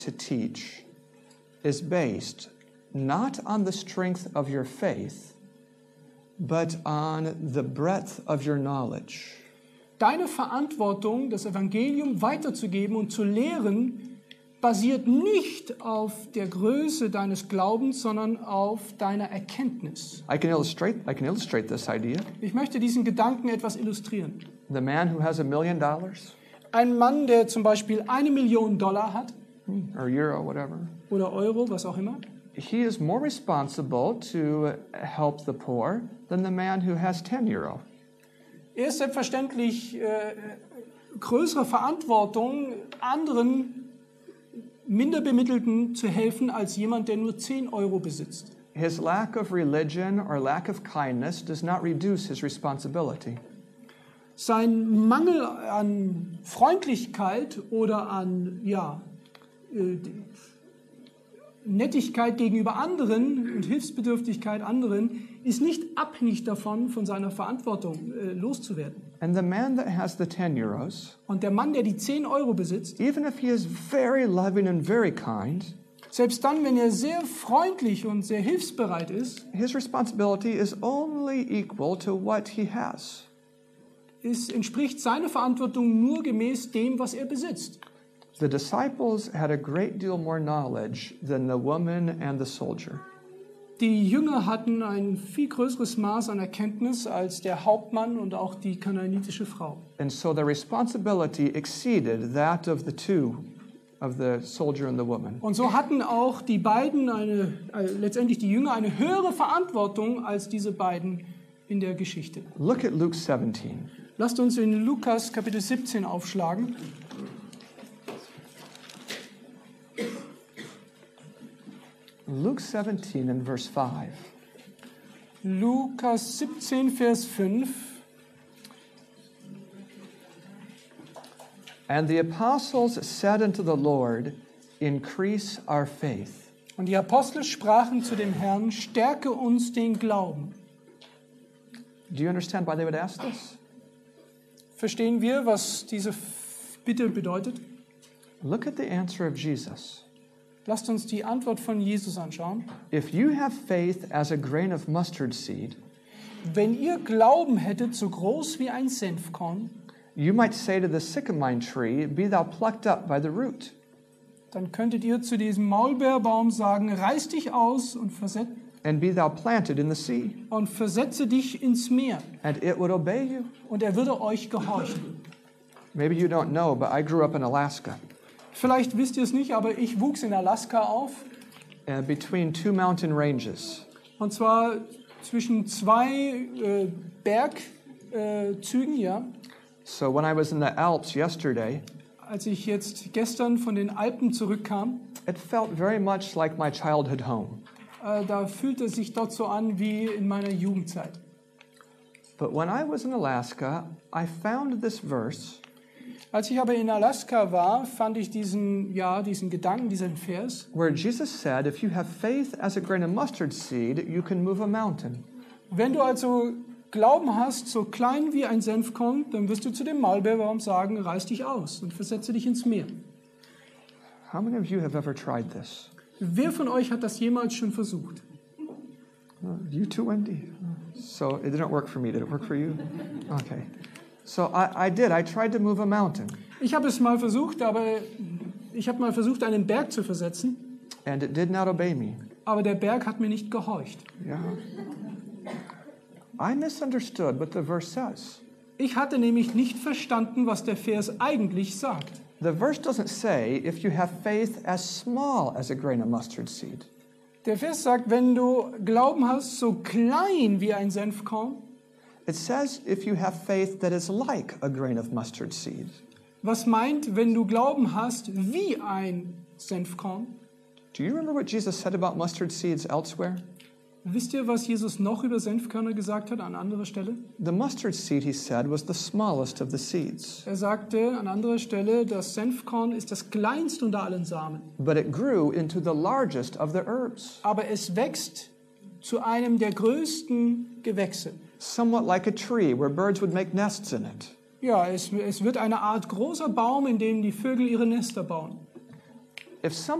to teach is based not on the strength of your faith, but on the breadth of your knowledge. Deine Verantwortung, das Evangelium weiterzugeben und zu lehren, basiert nicht auf der Größe deines Glaubens, sondern auf deiner Erkenntnis. I can illustrate this idea. Ich möchte diesen Gedanken etwas illustrieren. The man who has $1 million Ein Mann, der zum Beispiel $1 Million hat, or euro, whatever, oder Euro, was auch immer, he is more responsible to help the poor than the man who has 10 euro. er ist selbstverständlich größere Verantwortung, anderen Minderbemittelten zu helfen, als jemand, der nur 10 Euro besitzt. His lack of religion or lack of kindness does not reduce his responsibility. Sein Mangel an Freundlichkeit oder an Nettigkeit gegenüber anderen und Hilfsbedürftigkeit anderen ist nicht abhängig davon, von seiner Verantwortung loszuwerden. And the man that has the 10 euros, Und der Mann, der die 10 Euro besitzt, even if he is very loving and very kind, selbst dann, wenn er sehr freundlich und sehr hilfsbereit ist, his responsibility is only equal to what he has. entspricht seine Verantwortung nur gemäß dem, was er besitzt. The disciples had a great deal more knowledge than the woman and the soldier. Die Jünger hatten ein viel größeres Maß an Erkenntnis als der Hauptmann und auch die kanaanitische Frau. And so their responsibility exceeded that of the two, of the soldier and the woman. Und so hatten auch die beiden letztendlich die Jünger eine höhere Verantwortung als diese beiden in der Geschichte. Look at Luke 17. Lasst uns in Lukas Kapitel 17 aufschlagen. Luke 17 and verse 5. Lukas 17, Vers 5. And the apostles said unto the Lord, increase our faith. Und die Apostel sprachen zu dem Herrn, stärke uns den Glauben. Do you understand why they would ask this? Verstehen wir, was diese Bitte bedeutet? Look at the answer of Jesus. Lasst uns die Antwort von Jesus anschauen. If you have faith as a grain of mustard seed, Wenn ihr Glauben hättet, so groß wie ein Senfkorn, you might say to the sycamore tree, be thou plucked up by the root. dann könntet ihr zu diesem Maulbeerbaum sagen, reiß dich aus und And be thou planted in the sea, versetze dich ins Meer. and it would obey you. Und er würde euch gehorchen. Maybe you don't know, but I grew up in Alaska, Vielleicht wisst ihr es nicht, aber ich wuchs in Alaska auf. between two mountain ranges. Und zwar zwischen zwei Bergzügen, ja. So when I was in the Alps yesterday, Als ich jetzt gestern von den Alpen zurückkam, it felt very much like my childhood home. da fühlte es sich dort so an wie in meiner Jugendzeit. But when I was in Alaska, I found this verse Als ich aber in Alaska war, fand ich diesen Gedanken, diesen Vers, where Jesus said, if you have faith as a grain of mustard seed, you can move a mountain. wenn du also Glauben hast, so klein wie ein Senfkorn, dann wirst du zu dem Maulbeerbaum sagen, reiß dich aus und versetze dich ins Meer. How many of you have ever tried this? Wer von euch hat das jemals schon versucht? You too, Wendy? So it didn't work for me. Did it work for you? Okay. So I did. I tried to move a mountain. Ich habe es mal versucht, einen Berg zu versetzen, And it did not obey me. aber der Berg hat mir nicht gehorcht. Yeah. I misunderstood what the verse says. Ich hatte nämlich nicht verstanden, was der Vers eigentlich sagt. The verse doesn't say, if you have faith as small as a grain of mustard seed. Der Vers sagt, wenn du Glauben hast, so klein wie ein Senfkorn. It says, if you have faith that is like a grain of mustard seed. Was meint, wenn du Glauben hast wie ein Senfkorn? Do you remember what Jesus said about mustard seeds elsewhere? Wisst ihr, was Jesus noch über Senfkörner gesagt hat an anderer Stelle? The mustard seed, he said, was the smallest of the seeds. Er sagte an anderer Stelle, das Senfkorn ist das kleinste unter allen Samen. But it grew into the largest of the herbs. Aber es wächst zu einem der größten Gewächse. Somewhat like a tree where birds would make nests in it. Ja, es wird eine Art großer Baum, in dem die Vögel ihre Nester bauen. if